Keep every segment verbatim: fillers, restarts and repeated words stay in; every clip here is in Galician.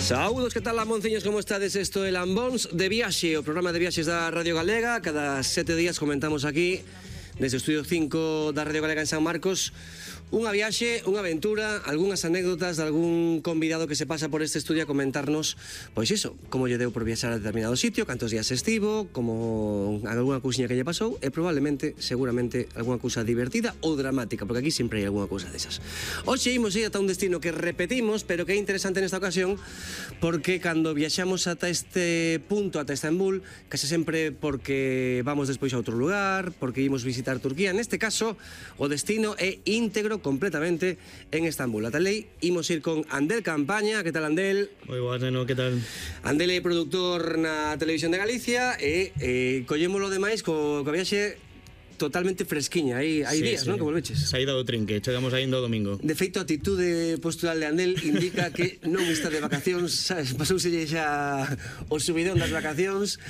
Saúdos, que tal, lamonciños, como estades? Isto é Lambóns de Viaxe, o programa de viaxes da Radio Galega. Cada sete días comentamos aquí, desde o Estudio cinco da Radio Galega en San Marcos, unha viaxe, unha aventura, algunhas anécdotas de algún convidado que se pasa por este estudio a comentarnos, pois iso, como lle deu por viaxar a determinado sitio, cantos días estivo, como algunha cousiña que lle pasou, e probablemente, seguramente, algunha cousa divertida ou dramática, porque aquí sempre hai algunha cousa desas. Hoxe imos ir ata un destino que repetimos, pero que é interesante nesta ocasión, porque cando viaxamos ata este punto, ata Estambul, case sempre porque vamos despois a outro lugar, porque imos visitar Turquía. Neste caso, o destino é íntegro completamente en Estambul. Ata lei, imos ir con Andel Campaña. Que tal, Andel? Moi boas, neno, que tal? Andel é produtor na Televisión de Galicia e eh, collémolo demais co, co viaxe totalmente fresquiña. Hai, hai Sí, días, sí. non, que volveches? Saída do trinque, chegamos ainda o domingo. De feito, a actitude postural de Andel indica que non está de vacacións, sabes, pasouselle xa o subidón das vacacións,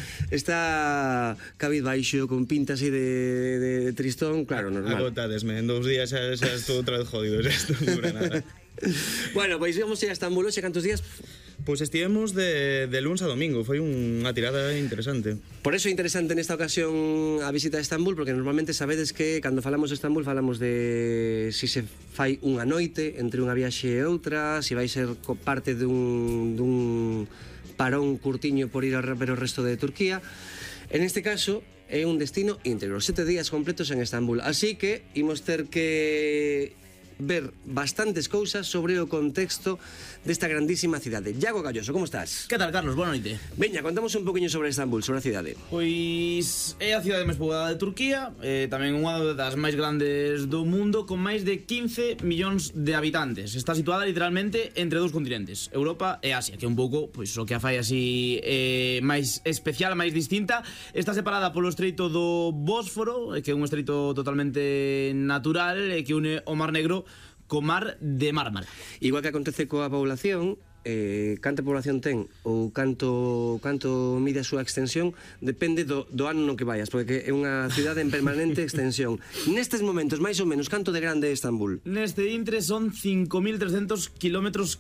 está cabizbaixo, con pinta así de, de, de tristón, claro, normal. Agotadesme, en dous días xa, xa estou outra vez jodido, xa estou dura nada. Bueno, pois íbamos ir a Estambul, hoxe cantos días? Pois estivemos de, de luns a domingo, foi unha tirada interesante. Por eso é interesante nesta ocasión a visita a Estambul, porque normalmente sabedes que cando falamos de Estambul falamos de si se fai unha noite entre unha viaxe e outra, si vai ser co parte dun, dun parón curtiño por ir a ver o resto de Turquía. En este caso é un destino íntegro, sete días completos en Estambul, así que imos ter que ver bastantes cousas sobre o contexto desta grandísima cidade. Iago Galloso, como estás? Que tal, Carlos? Boa noite. Veña, contamos un poquinho sobre Estambul, sobre a cidade. Pois é a cidade máis poboada de Turquía, eh, tamén unha das máis grandes do mundo, con máis de quince millóns de habitantes. Está situada literalmente entre dous continentes, Europa e Asia, que é un pouco pois, o que a fai así eh, máis especial, máis distinta. Está separada polo estreito do Bósforo, que é un estreito totalmente natural, e que une o Mar Negro co Mar de Mármara. Igual que acontece coa población, eh, canta población ten ou canto, canto mide a súa extensión depende do, do ano no que vayas, porque é unha cidade en permanente extensión. Nestes momentos, máis ou menos, canto de grande é Estambul? Neste intre son cinco mil trescentos kilómetros